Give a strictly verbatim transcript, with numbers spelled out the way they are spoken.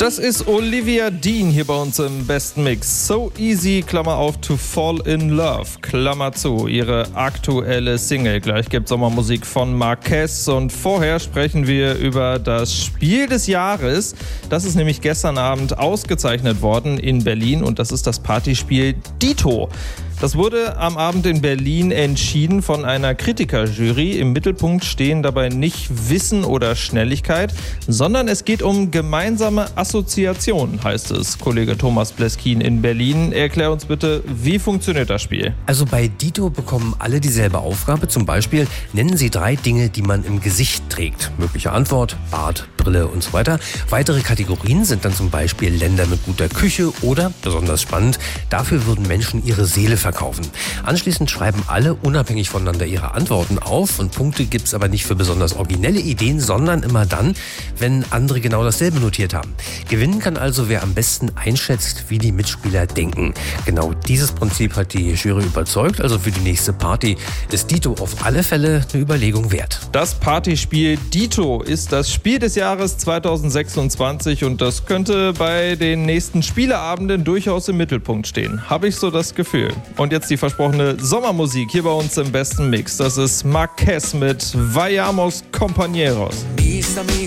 Das ist Olivia Dean hier bei uns im besten Mix. So easy, Klammer auf, to fall in love, Klammer zu. Ihre aktuelle Single. Gleich gibt's Sommermusik von Marquez. Und vorher sprechen wir über das Spiel des Jahres. Das ist nämlich gestern Abend ausgezeichnet worden in Berlin. Und das ist das Partyspiel Dito. Das wurde am Abend in Berlin entschieden von einer Kritikerjury. Im Mittelpunkt stehen dabei nicht Wissen oder Schnelligkeit, sondern es geht um gemeinsame Assoziationen, heißt es. Kollege Thomas Bleskin in Berlin, erklär uns bitte, wie funktioniert das Spiel? Also bei Dito bekommen alle dieselbe Aufgabe. Zum Beispiel nennen sie drei Dinge, die man im Gesicht trägt. Mögliche Antwort, Bart, Brille und so weiter. Weitere Kategorien sind dann zum Beispiel Länder mit guter Küche oder, besonders spannend, dafür würden Menschen ihre Seele verkaufen. Anschließend schreiben alle unabhängig voneinander ihre Antworten auf und Punkte gibt es aber nicht für besonders originelle Ideen, sondern immer dann, wenn andere genau dasselbe notiert haben. Gewinnen kann also, wer am besten einschätzt, wie die Mitspieler denken. Genau dieses Prinzip hat die Jury überzeugt, also für die nächste Party ist Dito auf alle Fälle eine Überlegung wert. Das Partyspiel Dito ist das Spiel des Jahres zweitausendsechsundzwanzig und das könnte bei den nächsten Spieleabenden durchaus im Mittelpunkt stehen. Habe ich so das Gefühl. Und jetzt die versprochene Sommermusik hier bei uns im besten Mix. Das ist Marquez mit Vayamos Compañeros.